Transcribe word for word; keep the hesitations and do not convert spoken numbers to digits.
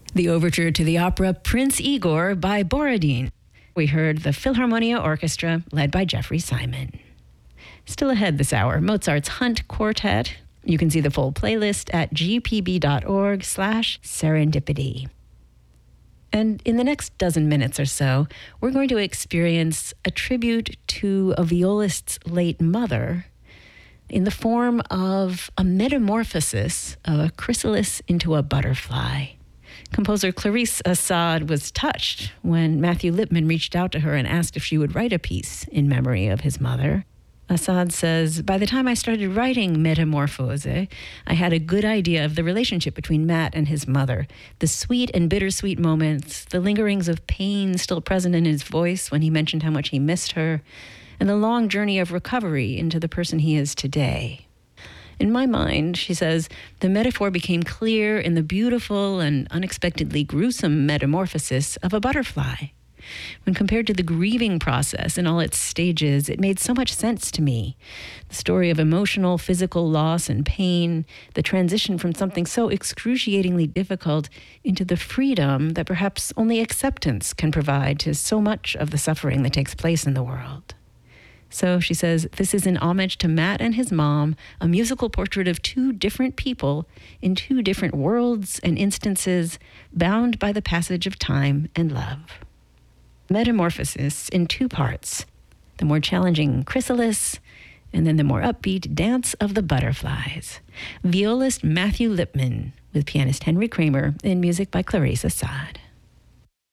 The overture to the opera Prince Igor by Borodin. We heard the Philharmonia Orchestra, led by Jeffrey Simon. Still ahead this hour, Mozart's Hunt Quartet. You can see the full playlist at gpb.org slash serendipity. And in the next dozen minutes or so, we're going to experience a tribute to a violist's late mother in the form of a metamorphosis of a chrysalis into a butterfly. Composer Clarice Assad was touched when Matthew Lipman reached out to her and asked if she would write a piece in memory of his mother. Assad says, by the time I started writing Metamorphose, I had a good idea of the relationship between Matt and his mother, the sweet and bittersweet moments, the lingerings of pain still present in his voice when he mentioned how much he missed her, and the long journey of recovery into the person he is today. In my mind, she says, the metaphor became clear in the beautiful and unexpectedly gruesome metamorphosis of a butterfly. When compared to the grieving process in all its stages, it made so much sense to me. The story of emotional, physical loss and pain, the transition from something so excruciatingly difficult into the freedom that perhaps only acceptance can provide to so much of the suffering that takes place in the world. So she says, this is an homage to Matt and his mom, a musical portrait of two different people in two different worlds and instances, bound by the passage of time and love. Metamorphosis in two parts, the more challenging chrysalis, and then the more upbeat dance of the butterflies. Violist Matthew Lipman with pianist Henry Kramer and music by Clarice Assad.